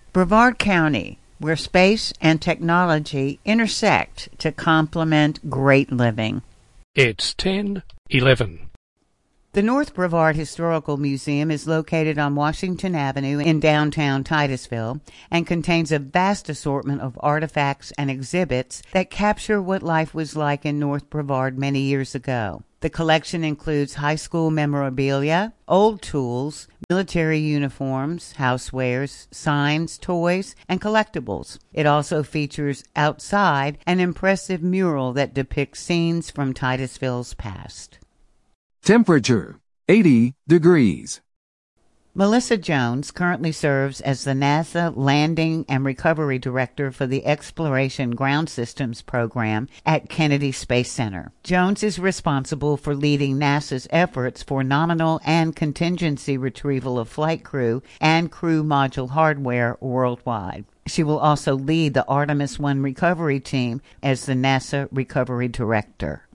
Brevard County, where space and technology intersect to complement great living. It's 10:11. The North Brevard Historical Museum is located on Washington Avenue in downtown Titusville and contains a vast assortment of artifacts and exhibits that capture what life was like in North Brevard many years ago. The collection includes high school memorabilia, old tools, military uniforms, housewares, signs, toys, and collectibles. It also features outside an impressive mural that depicts scenes from Titusville's past. Temperature, 80 degrees. Melissa Jones currently serves as the NASA Landing and Recovery Director for the Exploration Ground Systems Program at Kennedy Space Center. Jones is responsible for leading NASA's efforts for nominal and contingency retrieval of flight crew and crew module hardware worldwide. She will also lead the Artemis 1 recovery team as the NASA Recovery Director.